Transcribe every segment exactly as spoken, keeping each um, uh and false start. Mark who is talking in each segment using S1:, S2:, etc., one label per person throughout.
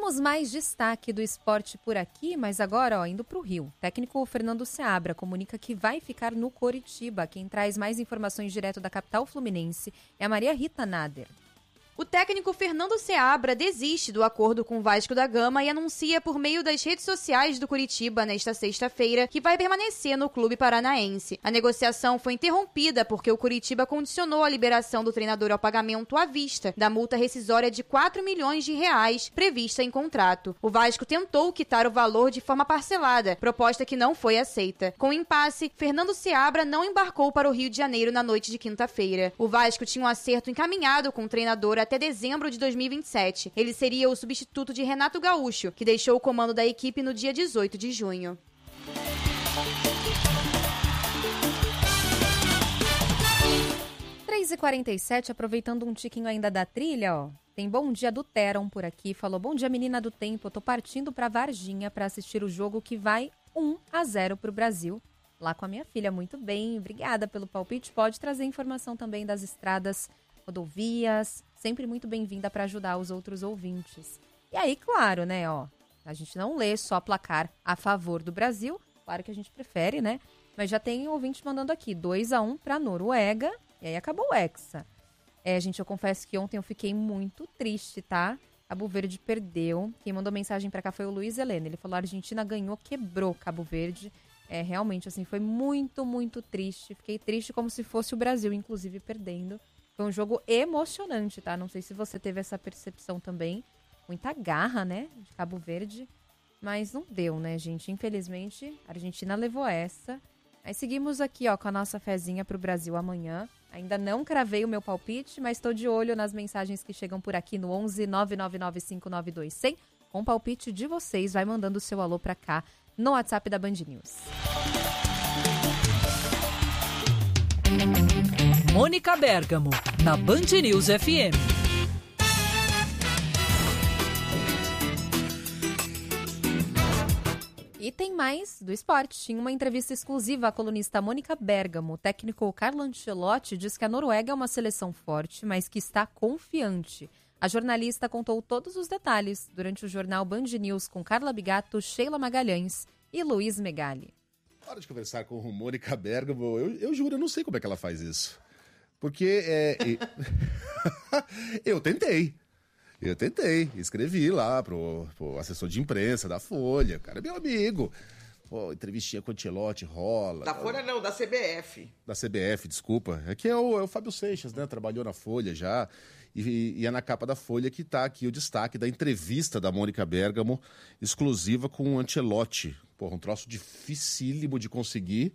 S1: Temos mais destaque do esporte por aqui, mas agora, ó, indo para o Rio. O técnico Fernando Seabra comunica que vai ficar no Coritiba. Quem traz mais informações direto da capital fluminense é a Maria Rita Nader.
S2: O técnico Fernando Seabra desiste do acordo com o Vasco da Gama e anuncia por meio das redes sociais do Coritiba nesta sexta-feira que vai permanecer no clube paranaense. A negociação foi interrompida porque o Coritiba condicionou a liberação do treinador ao pagamento à vista da multa rescisória de quatro milhões de reais prevista em contrato. O Vasco tentou quitar o valor de forma parcelada, proposta que não foi aceita. Com o impasse, Fernando Seabra não embarcou para o Rio de Janeiro na noite de quinta-feira. O Vasco tinha um acerto encaminhado com o treinador até dezembro de dois mil e vinte e sete. Ele seria o substituto de Renato Gaúcho, que deixou o comando da equipe no dia dezoito de junho.
S1: três e quarenta e sete, aproveitando um tiquinho ainda da trilha, ó. Tem Bom Dia do Teron por aqui. Falou: bom dia, menina do tempo. Eu tô partindo pra Varginha pra assistir o jogo que vai um a zero pro Brasil. Lá com a minha filha. Muito bem, obrigada pelo palpite. Pode trazer informação também das estradas, rodovias, sempre muito bem-vinda para ajudar os outros ouvintes. E aí, claro, né, ó, a gente não lê só placar a favor do Brasil, claro que a gente prefere, né, mas já tem ouvinte mandando aqui, dois a um para Noruega, e aí acabou o Hexa. É, gente, eu confesso que ontem eu fiquei muito triste, tá? Cabo Verde perdeu, quem mandou mensagem para cá foi o Luiz Helena, ele falou: a Argentina ganhou, quebrou Cabo Verde. É, realmente, assim, foi muito, muito triste, fiquei triste como se fosse o Brasil, inclusive, perdendo. Foi um jogo emocionante, tá? Não sei se você teve essa percepção também. Muita garra, né? De Cabo Verde. Mas não deu, né, gente? Infelizmente, a Argentina levou essa. Aí seguimos aqui, ó, com a nossa fezinha pro Brasil amanhã. Ainda não cravei o meu palpite, mas estou de olho nas mensagens que chegam por aqui no onze nove nove nove cinco nove dois zero zero. Com o palpite de vocês, vai mandando o seu alô pra cá no WhatsApp da Band News.
S3: Mônica Bergamo, na Band News F M.
S1: E tem mais do esporte. Em uma entrevista exclusiva à colunista Mônica Bergamo, o técnico Carlo Ancelotti diz que a Noruega é uma seleção forte, mas que está confiante. A jornalista contou todos os detalhes durante o jornal Band News com Carla Bigato, Sheila Magalhães e Luiz Megali.
S4: Hora de conversar com o Mônica Bergamo, eu, eu juro, eu não sei como é que ela faz isso. Porque é, eu tentei, eu tentei, escrevi lá pro, pro assessor de imprensa da Folha, o cara é meu amigo. Pô, entrevistinha com o Ancelotti, rola.
S5: Da Folha não, da C B F.
S4: Da C B F, desculpa. É que é o, é o Fábio Seixas, né? Trabalhou na Folha já. E, e é na capa da Folha que tá aqui o destaque da entrevista da Mônica Bergamo, exclusiva com o Ancelotti. Pô, um troço dificílimo de conseguir.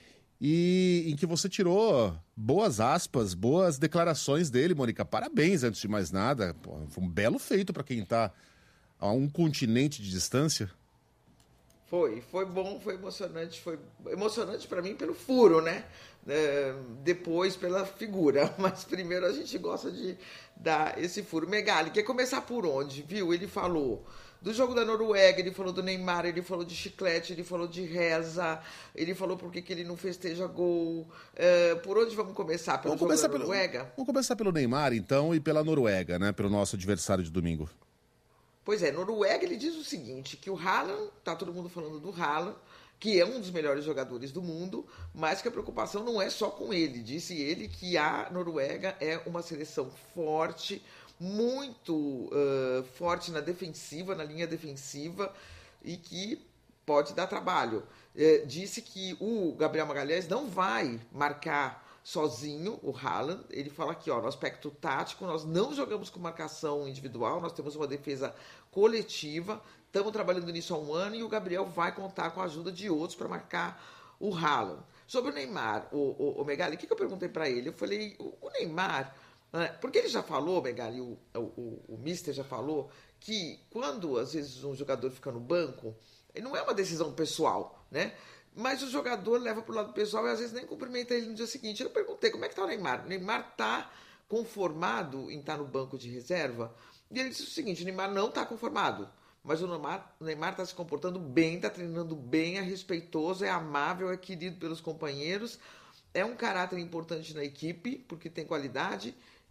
S4: E em que você tirou boas aspas, boas declarações dele, Mônica. Parabéns, antes de mais nada. Pô, foi um belo feito para quem tá a um continente de distância.
S5: Foi, foi bom, foi emocionante, foi emocionante para mim pelo furo, né? É, depois pela figura, mas primeiro a gente gosta de dar esse furo. Megali, quer começar por onde, viu? Ele falou do jogo da Noruega, ele falou do Neymar, ele falou de chiclete, ele falou de reza, ele falou por que que ele não festeja gol. É, por onde vamos começar? Pelo
S4: vamos
S5: jogo
S4: começar
S5: da
S4: pelo,
S5: Noruega?
S4: Vamos começar pelo Neymar, então, e pela Noruega, né? Pelo nosso adversário de domingo.
S5: Pois é, Noruega, ele diz o seguinte, que o Haaland, tá todo mundo falando do Haaland, que é um dos melhores jogadores do mundo, mas que a preocupação não é só com ele. Disse ele que a Noruega é uma seleção forte, muito uh, forte na defensiva, na linha defensiva, e que pode dar trabalho. Uh, disse que o Gabriel Magalhães não vai marcar sozinho o Haaland. Ele fala aqui, ó, no aspecto tático, nós não jogamos com marcação individual, nós temos uma defesa coletiva, estamos trabalhando nisso há um ano e o Gabriel vai contar com a ajuda de outros para marcar o Haaland. Sobre o Neymar, o, o, o Megali, o que, que eu perguntei para ele? Eu falei, o, o Neymar, né, porque ele já falou, Megali, o, o, o, o Mister já falou, que quando às vezes um jogador fica no banco, não é uma decisão pessoal, né? Mas o jogador leva para o lado pessoal e às vezes nem cumprimenta ele no dia seguinte. Eu perguntei, como é que está o Neymar? O Neymar está conformado em estar no banco de reserva? E ele disse o seguinte, o Neymar não está conformado. Mas o Neymar está se comportando bem, está treinando bem, é respeitoso, é amável, é querido pelos companheiros. É um caráter importante na equipe, porque tem qualidade.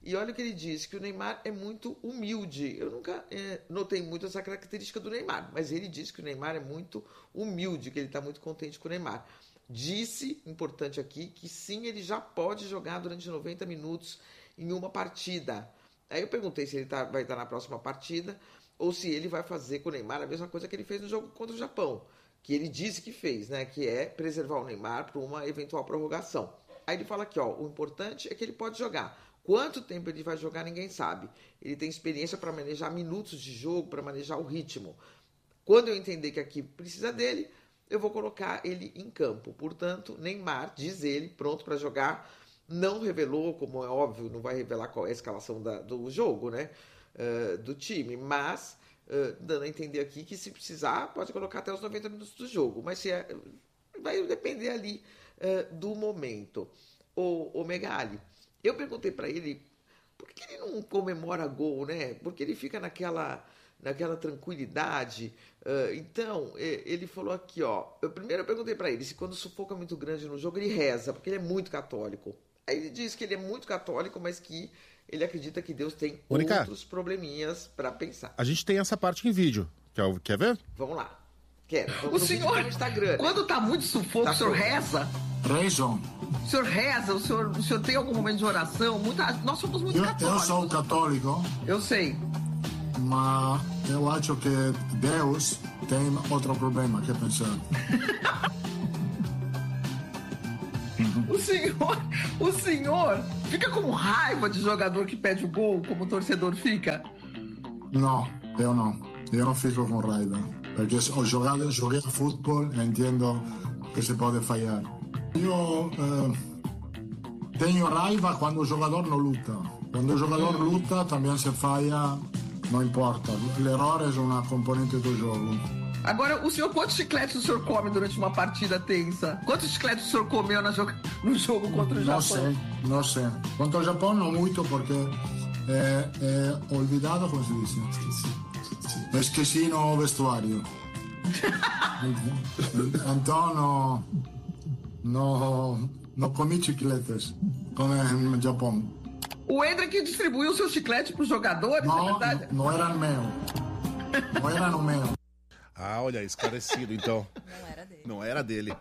S5: E olha o que ele diz, que o Neymar é muito humilde. Eu nunca é, notei muito essa característica do Neymar, mas ele diz que o Neymar é muito humilde, que ele está muito contente com o Neymar. Disse, importante aqui, que sim, ele já pode jogar durante noventa minutos em uma partida. Aí eu perguntei se ele tá, vai estar na próxima partida ou se ele vai fazer com o Neymar a mesma coisa que ele fez no jogo contra o Japão, que ele disse que fez, né? Que é preservar o Neymar para uma eventual prorrogação. Aí ele fala aqui, ó, o importante é que ele pode jogar. Quanto tempo ele vai jogar, ninguém sabe. Ele tem experiência para manejar minutos de jogo, para manejar o ritmo. Quando eu entender que aqui precisa dele, eu vou colocar ele em campo. Portanto, Neymar, diz ele, pronto para jogar. Não revelou, como é óbvio, não vai revelar qual é a escalação da, do jogo, né? Uh, do time, mas uh, dando a entender aqui que se precisar, pode colocar até os noventa minutos do jogo. Mas se é, vai depender ali uh, do momento. O, o Megali, eu perguntei para ele por que ele não comemora gol, né? Porque ele fica naquela, naquela tranquilidade. Uh, então, ele falou aqui, ó. Eu primeiro eu perguntei para ele se quando o sufoco é muito grande no jogo, ele reza, porque ele é muito católico. Aí ele diz que ele é muito católico, mas que ele acredita que Deus tem Mônica, outros probleminhas para pensar.
S4: A gente tem essa parte em vídeo. Quer, quer ver?
S5: Vamos lá. Quero. Vamos
S6: o senhor,
S5: no Instagram.
S6: Quando tá muito sufoco, tá o senhor reza?
S7: Rezo.
S6: O senhor reza? O senhor, o senhor tem algum momento de oração? Muita, nós somos muito
S7: eu,
S6: católicos.
S7: Eu sou católico.
S6: Eu sei.
S7: Mas eu acho que Deus tem outro problema que pensar.
S6: O senhor, o senhor fica com raiva de jogador que pede o gol, como o torcedor fica?
S7: Não, eu não. Eu não fico com raiva. Porque eu joguei, joguei futebol e entendo que se pode falhar. Eu eh, tenho raiva quando o jogador não luta. Quando o jogador luta, também se falha, não importa. L'errore é uma componente do jogo.
S6: Agora, o senhor, quantos chicletes o senhor come durante uma partida tensa? Quantos chicletes o senhor comeu no jogo, no jogo contra o Japão?
S7: Não sei, não sei. Contra o Japão não muito, porque é, é olvidado, como se diz? Esqueci no vestuário. Então, não, não, não comi chicletes, como no Japão.
S6: O Hendrick distribuiu o seu chiclete para os jogadores,
S7: não,
S6: é verdade?
S7: Não, não era meu. Não era no meu.
S4: Ah, olha, esclarecido, então.
S1: Não era dele.
S4: Não era dele.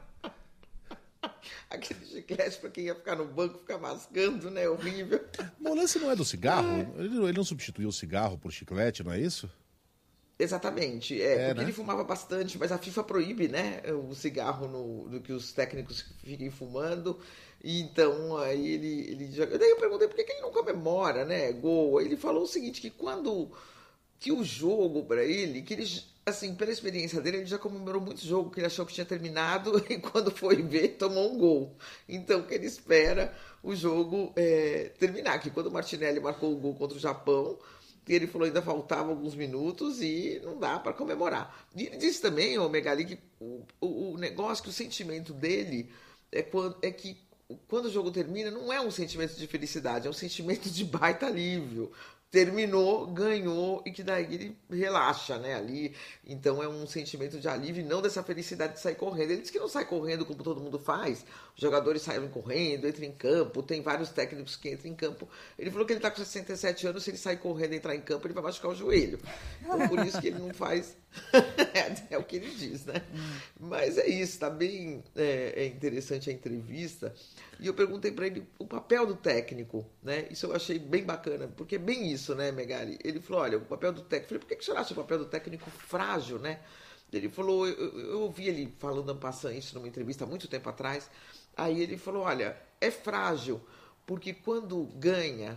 S5: Aquele chiclete pra quem ia ficar no banco, ficar mascando, né? Horrível.
S4: Mas o lance não é do cigarro? Ele, ele não substituiu o cigarro por chiclete, não é isso?
S5: Exatamente. É,
S4: é
S5: porque
S4: né?
S5: ele fumava bastante, mas a FIFA proíbe, né? O cigarro no, do que os técnicos fiquem fumando. E então, aí ele, ele já... Daí eu perguntei por que, que ele não comemora, né? Gol. Aí ele falou o seguinte, que quando... Que o jogo pra ele, que ele... Assim, pela experiência dele, ele já comemorou muito jogo que ele achou que tinha terminado e quando foi ver, tomou um gol. Então, que ele espera o jogo é, terminar. Que quando o Martinelli marcou o gol contra o Japão, ele falou que ainda faltavam alguns minutos e não dá para comemorar. E ele disse também, o Megali, que o, o, o negócio, que o sentimento dele é, quando, é que quando o jogo termina, não é um sentimento de felicidade, é um sentimento de baita alívio. Terminou, ganhou e que daí ele relaxa, né, ali. Então é um sentimento de alívio e não dessa felicidade de sair correndo. Ele disse que não sai correndo como todo mundo faz. Os jogadores saem correndo, entram em campo, tem vários técnicos que entram em campo. Ele falou que ele está com sessenta e sete anos, se ele sair correndo e entrar em campo, ele vai machucar o joelho. Então por isso que ele não faz... é, é o que ele diz, né? Mas é isso, tá bem é, é interessante a entrevista. E eu perguntei para ele o papel do técnico, né? Isso eu achei bem bacana, porque é bem isso, né, Megali? Ele falou, olha, o papel do técnico... Eu falei, por que, que o senhor acha o papel do técnico frágil, né? Ele falou, eu, eu ouvi ele falando, passando isso numa entrevista há muito tempo atrás. Aí ele falou, olha, é frágil, porque quando ganha,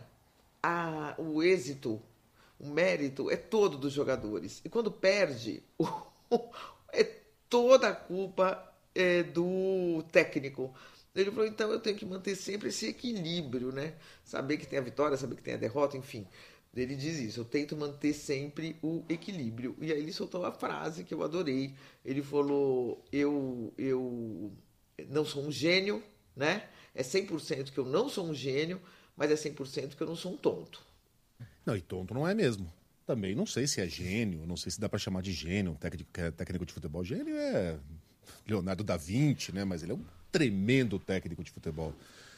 S5: a, o êxito, o mérito é todo dos jogadores. E quando perde, o, é toda a culpa é, do técnico. Ele falou, então eu tenho que manter sempre esse equilíbrio, né? Saber que tem a vitória, saber que tem a derrota, enfim. Ele diz isso, eu tento manter sempre o equilíbrio. E aí ele soltou a frase que eu adorei. Ele falou, eu, eu não sou um gênio, né? É cem por cento que eu não sou um gênio, mas é cem por cento que eu não sou um tonto.
S4: Não, e tonto não é mesmo. Também não sei se é gênio, não sei se dá para chamar de gênio, um técnico, técnico de futebol. Gênio é Leonardo da Vinci, né? Mas ele é um tremendo técnico de futebol.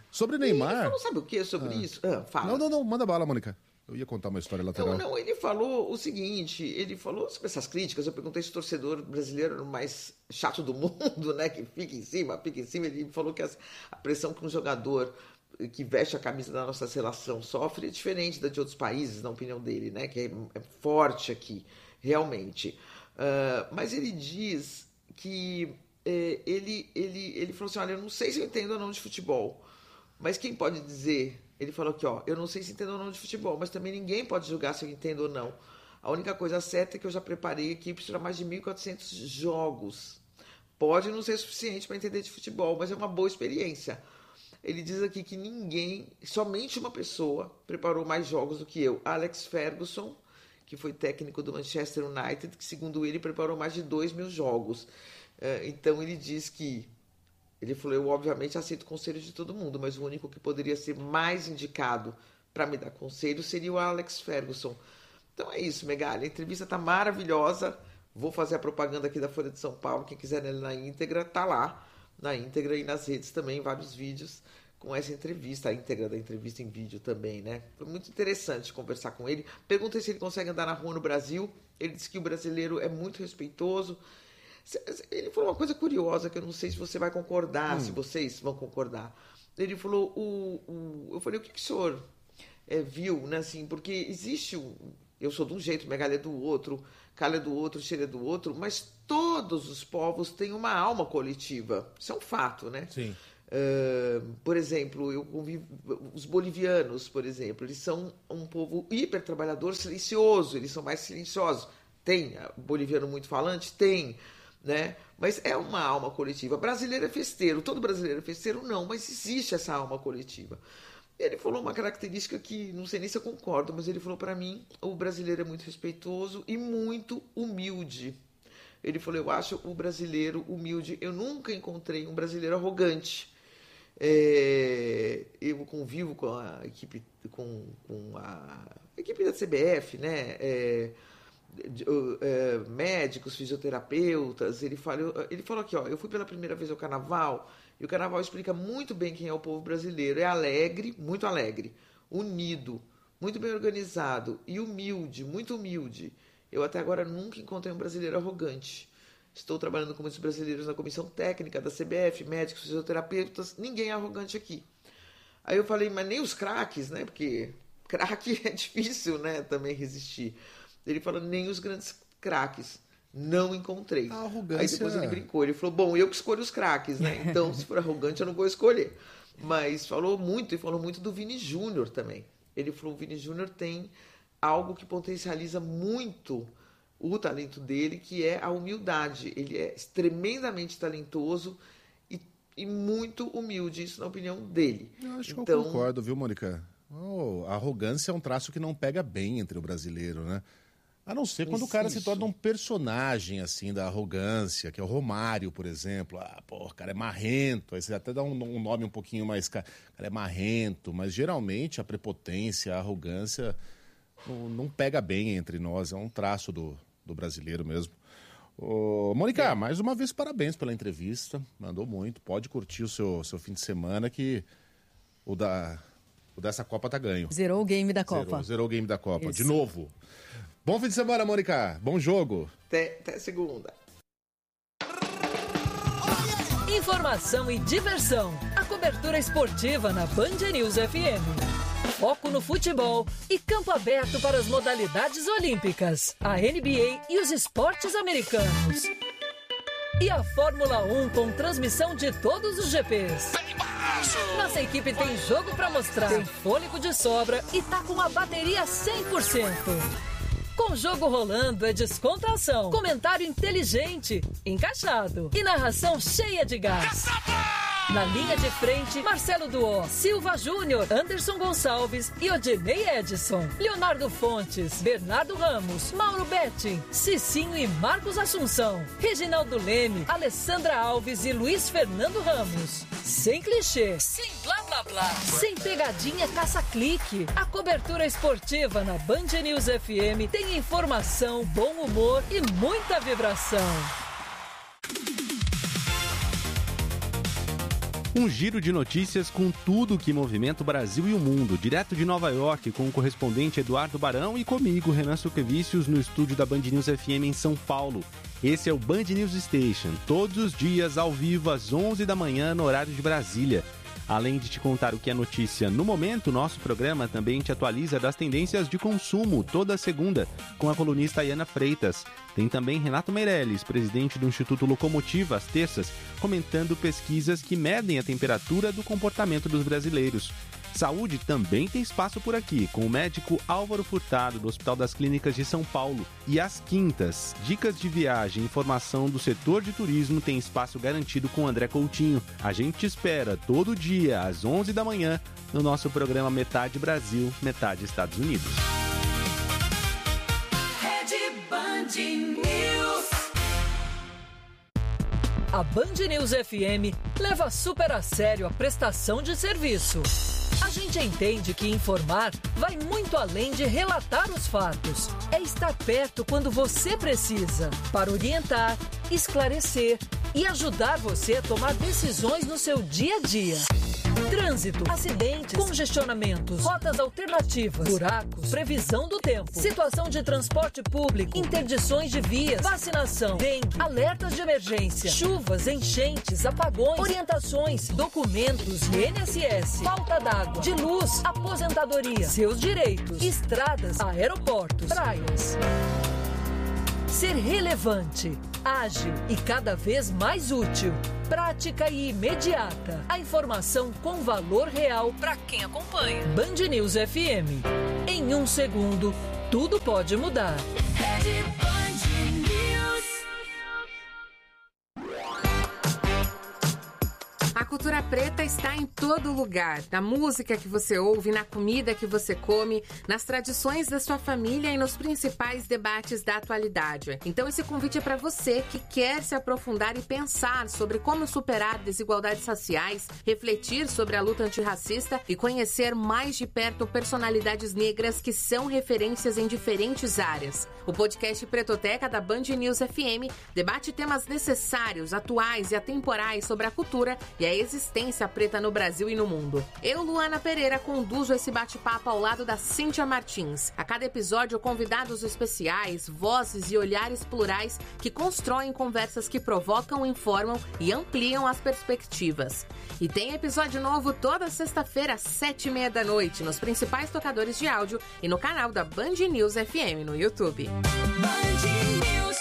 S4: Sobre Neymar...
S5: Ele falou, sabe o que sobre ah. isso? Ah, fala.
S4: Não, não, não, manda bala, Mônica. Eu ia contar uma história lateral.
S5: Não, não, ele falou o seguinte, ele falou sobre essas críticas, eu perguntei se o torcedor brasileiro era o mais chato do mundo, né, que fica em cima, fica em cima, ele falou que a pressão que um jogador que veste a camisa da nossa seleção sofre é diferente da de outros países, na opinião dele, né, que é, é forte aqui, realmente. Uh, mas ele diz que é, ele, ele, ele falou assim, olha, eu não sei se eu entendo ou não de futebol, mas quem pode dizer... Ele falou aqui, ó, eu não sei se entendo ou não de futebol, mas também ninguém pode julgar se eu entendo ou não. A única coisa certa é que eu já preparei equipes para mais de mil e quatrocentos jogos. Pode não ser suficiente para entender de futebol, mas é uma boa experiência. Ele diz aqui que ninguém, somente uma pessoa, preparou mais jogos do que eu. Alex Ferguson, que foi técnico do Manchester United, que segundo ele preparou mais de dois mil jogos. Então ele diz que... Ele falou, eu obviamente aceito conselhos de todo mundo, mas o único que poderia ser mais indicado para me dar conselho seria o Alex Ferguson. Então é isso, Megali. A entrevista está maravilhosa. Vou fazer a propaganda aqui da Folha de São Paulo. Quem quiser ela na íntegra, tá lá. Na íntegra e nas redes também, vários vídeos com essa entrevista. A íntegra da entrevista em vídeo também, né? Foi muito interessante conversar com ele. Perguntei se ele consegue andar na rua no Brasil. Ele disse que o brasileiro é muito respeitoso. Ele falou uma coisa curiosa que eu não sei se você vai concordar, hum. se vocês vão concordar. Ele falou, o, o, eu falei, o que, que o senhor é, viu, né, assim, porque existe, um, eu sou de um jeito, Megali é do outro, Carla é do outro, Sheila é do outro, mas todos os povos têm uma alma coletiva, isso é um fato, né?
S4: Sim.
S5: Uh, por exemplo, eu convivo, os bolivianos, por exemplo, eles são um povo hiper trabalhador, silencioso, eles são mais silenciosos. Tem boliviano muito falante? Tem. Né? Mas é uma alma coletiva. Brasileiro é festeiro, todo brasileiro é festeiro? Não, mas existe essa alma coletiva. Ele falou uma característica que não sei nem se eu concordo, mas ele falou para mim, o brasileiro é muito respeitoso e muito humilde. Ele falou, eu acho o brasileiro humilde, eu nunca encontrei um brasileiro arrogante. É, eu convivo com a equipe, com, com a equipe da C B F, né? É, Uh, uh, médicos, fisioterapeutas, ele falou, ele falou aqui, ó, eu fui pela primeira vez ao carnaval, e o carnaval explica muito bem quem é o povo brasileiro, é alegre, muito alegre, unido, muito bem organizado e humilde, muito humilde. Eu até agora nunca encontrei um brasileiro arrogante. Estou trabalhando com muitos brasileiros na comissão técnica da C B F, médicos, fisioterapeutas, ninguém é arrogante aqui. Aí eu falei, mas nem os craques, né, porque craque é difícil, né, também resistir. Ele falou, nem os grandes craques. Não encontrei.
S4: A arrogância...
S5: Aí depois ele brincou. Ele falou, bom, eu que escolho os craques, né? Então, se for arrogante, eu não vou escolher. Mas falou muito, e falou muito do Vini Júnior também. Ele falou, o Vini Júnior tem algo que potencializa muito o talento dele, que é a humildade. Ele é tremendamente talentoso e, e muito humilde. Isso na opinião dele.
S4: Eu acho
S5: então,
S4: que eu concordo, viu, Mônica? Oh, a arrogância é um traço que não pega bem entre o brasileiro, né? A não ser quando Existe. o cara se torna um personagem, assim, da arrogância, que é o Romário, por exemplo. Ah, pô, o cara é marrento. Aí você até dá um, um nome um pouquinho mais... O cara é marrento, mas geralmente a prepotência, a arrogância não, não pega bem entre nós. É um traço do, do brasileiro mesmo. Ô, Mônica, é. mais uma vez, parabéns pela entrevista. Mandou muito. Pode curtir o seu, seu fim de semana, que o, da, o dessa Copa tá ganho.
S1: Zerou o game da Copa.
S4: Zerou, zerou o game da Copa.
S1: Isso.
S4: De novo. Bom fim de semana, Mônica. Bom jogo.
S5: Até, até segunda.
S3: Informação e diversão. A cobertura esportiva na Band News F M. Foco no futebol e campo aberto para as modalidades olímpicas, a N B A e os esportes americanos. E a Fórmula um com transmissão de todos os G Ps. Nossa equipe tem jogo para mostrar, tem fôlego de sobra e tá com a bateria cem por cento. Com o jogo rolando é descontração, comentário inteligente, encaixado e narração cheia de gás. Na linha de frente, Marcelo Duó, Silva Júnior, Anderson Gonçalves e Odinei Edson. Leonardo Fontes, Bernardo Ramos, Mauro Betting, Cicinho e Marcos Assunção. Reginaldo Leme, Alessandra Alves e Luiz Fernando Ramos. Sem clichê, sem blá blá blá, sem pegadinha caça-clique. A cobertura esportiva na Band News F M tem informação, bom humor e muita vibração.
S8: Um giro de notícias com tudo que movimenta o Brasil e o mundo. Direto de Nova York, com o correspondente Eduardo Barão e comigo, Renan Suquevicius, no estúdio da Band News F M em São Paulo. Esse é o Band News Station, todos os dias ao vivo às onze da manhã no horário de Brasília. Além de te contar o que é notícia no momento, nosso programa também te atualiza das tendências de consumo toda segunda, com a colunista Iana Freitas. Tem também Renato Meirelles, presidente do Instituto Locomotiva, às terças, comentando pesquisas que medem a temperatura do comportamento dos brasileiros. Saúde também tem espaço por aqui, com o médico Álvaro Furtado, do Hospital das Clínicas de São Paulo. E às quintas, dicas de viagem e informação do setor de turismo tem espaço garantido com André Coutinho. A gente te espera todo dia, às onze da manhã, no nosso programa Metade Brasil, Metade Estados Unidos.
S3: Rede Band News. A Band News F M leva super a sério a prestação de serviço. A gente entende que informar vai muito além de relatar os fatos. É estar perto quando você precisa, para orientar, esclarecer e ajudar você a tomar decisões no seu dia a dia. Trânsito, acidentes, congestionamentos, rotas alternativas, buracos, previsão do tempo, situação de transporte público, interdições de vias, vacinação, dengue, alertas de emergência, chuvas, enchentes, apagões, orientações, documentos, I N S S, falta d'água, de luz, aposentadoria, seus direitos, estradas, aeroportos, praias. Ser relevante, ágil e cada vez mais útil. Prática e imediata. A informação com valor real para quem acompanha. Band News F M. Em um segundo, tudo pode mudar.
S9: A cultura preta está em todo lugar, na música que você ouve, na comida que você come, nas tradições da sua família e nos principais debates da atualidade. Então esse convite é para você que quer se aprofundar e pensar sobre como superar desigualdades raciais, refletir sobre a luta antirracista e conhecer mais de perto personalidades negras que são referências em diferentes áreas. O podcast Pretoteca da Band News F M debate temas necessários, atuais e atemporais sobre a cultura e a existência preta no Brasil e no mundo. Eu, Luana Pereira, conduzo esse bate-papo ao lado da Cíntia Martins. A cada episódio, convidados especiais, vozes e olhares plurais que constroem conversas que provocam, informam e ampliam as perspectivas. E tem episódio novo toda sexta-feira, às sete e meia da noite, nos principais tocadores de áudio e no canal da Band News F M no YouTube.
S3: Band News.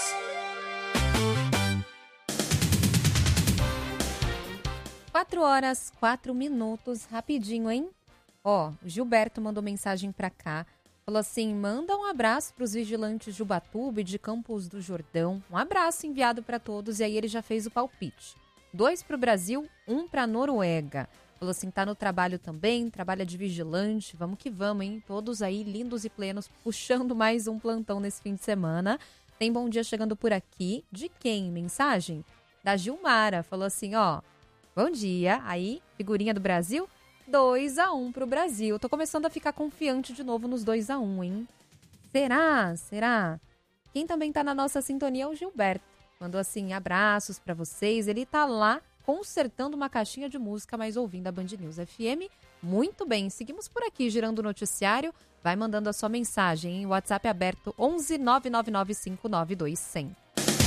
S1: Quatro horas, quatro minutos, rapidinho, hein? Ó, o Gilberto mandou mensagem pra cá, falou assim, manda um abraço pros vigilantes de Ubatuba e de Campos do Jordão. Um abraço enviado pra todos, e aí ele já fez o palpite. Dois pro Brasil, um pra Noruega. Falou assim, tá no trabalho também, trabalha de vigilante, vamos que vamos, hein? Todos aí lindos e plenos, puxando mais um plantão nesse fim de semana. Tem bom dia chegando por aqui. De quem? Mensagem? Da Gilmara, falou assim, ó, bom dia, aí, figurinha do Brasil, dois a um pro Brasil. Tô começando a ficar confiante de novo nos dois a um, hein? Será? Será? Quem também tá na nossa sintonia é o Gilberto. Mandou assim, abraços pra vocês. Ele tá lá consertando uma caixinha de música, mas ouvindo a Band News F M. Muito bem, seguimos por aqui, girando o noticiário. Vai mandando a sua mensagem, hein? O WhatsApp é aberto onze nove nove nove cinco nove dois zero zero.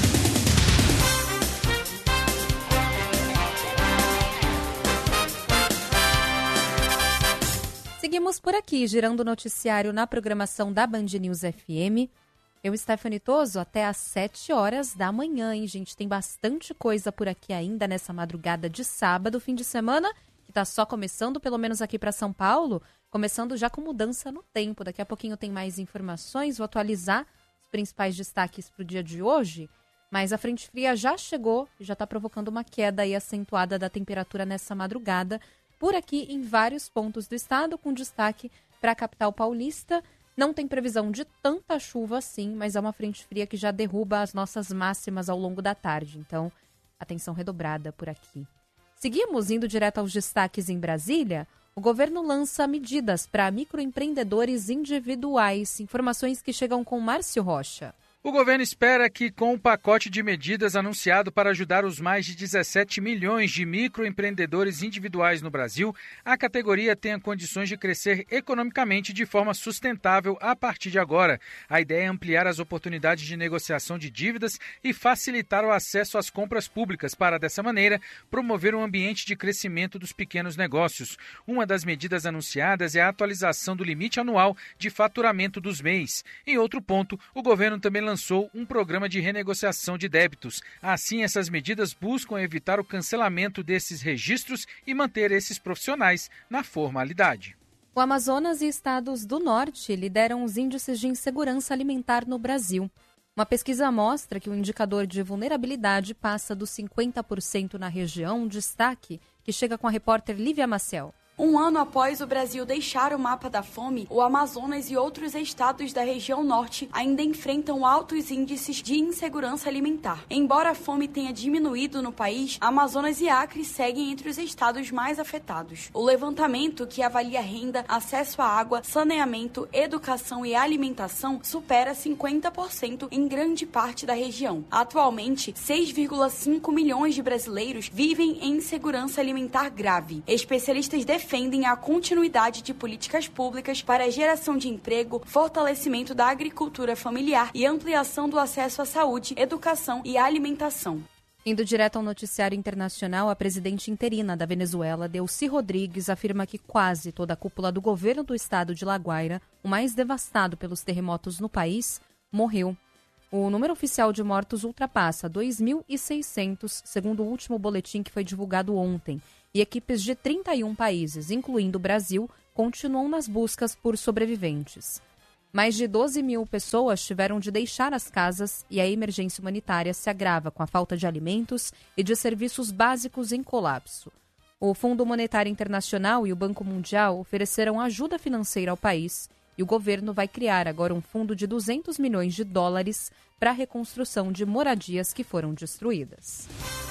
S1: Seguimos por aqui, girando o noticiário na programação da Band News F M. Eu, Stephanie Toso, até às sete horas da manhã, hein, gente? Tem bastante coisa por aqui ainda nessa madrugada de sábado, fim de semana, que tá só começando, pelo menos aqui para São Paulo, começando já com mudança no tempo. Daqui a pouquinho tem mais informações, vou atualizar os principais destaques para o dia de hoje, mas a frente fria já chegou e já está provocando uma queda aí acentuada da temperatura nessa madrugada, por aqui em vários pontos do estado, com destaque para a capital paulista. Não tem previsão de tanta chuva assim, mas é uma frente fria que já derruba as nossas máximas ao longo da tarde. Então, atenção redobrada por aqui. Seguimos indo direto aos destaques em Brasília. O governo lança medidas para microempreendedores individuais. Informações que chegam com Márcio Rocha.
S10: O governo espera que, com o pacote de medidas anunciado para ajudar os mais de dezessete milhões de microempreendedores individuais no Brasil, a categoria tenha condições de crescer economicamente de forma sustentável a partir de agora. A ideia é ampliar as oportunidades de negociação de dívidas e facilitar o acesso às compras públicas para, dessa maneira, promover um ambiente de crescimento dos pequenos negócios. Uma das medidas anunciadas é a atualização do limite anual de faturamento dos M E Is. Em outro ponto, o governo também lançou lançou um programa de renegociação de débitos. Assim, essas medidas buscam evitar o cancelamento desses registros e manter esses profissionais na formalidade.
S1: O Amazonas e estados do norte lideram os índices de insegurança alimentar no Brasil. Uma pesquisa mostra que o indicador de vulnerabilidade passa dos cinquenta por cento na região, um destaque que chega com a repórter Lívia Maciel.
S11: Um ano após o Brasil deixar o mapa da fome, o Amazonas e outros estados da região norte ainda enfrentam altos índices de insegurança alimentar. Embora a fome tenha diminuído no país, Amazonas e Acre seguem entre os estados mais afetados. O levantamento, que avalia renda, acesso à água, saneamento, educação e alimentação, supera cinquenta por cento em grande parte da região. Atualmente, seis vírgula cinco milhões de brasileiros vivem em insegurança alimentar grave. Especialistas defendem defendem a continuidade de políticas públicas para a geração de emprego, fortalecimento da agricultura familiar e ampliação do acesso à saúde, educação e alimentação.
S1: Indo direto ao noticiário internacional, a presidente interina da Venezuela, Delcy Rodrigues, afirma que quase toda a cúpula do governo do estado de La Guaira, o mais devastado pelos terremotos no país, morreu. O número oficial de mortos ultrapassa dois mil e seiscentos, segundo o último boletim que foi divulgado ontem. E equipes de trinta e um países, incluindo o Brasil, continuam nas buscas por sobreviventes. Mais de doze mil pessoas tiveram de deixar as casas e a emergência humanitária se agrava com a falta de alimentos e de serviços básicos em colapso. O Fundo Monetário Internacional e o Banco Mundial ofereceram ajuda financeira ao país e o governo vai criar agora um fundo de duzentos milhões de dólares para a reconstrução de moradias que foram destruídas.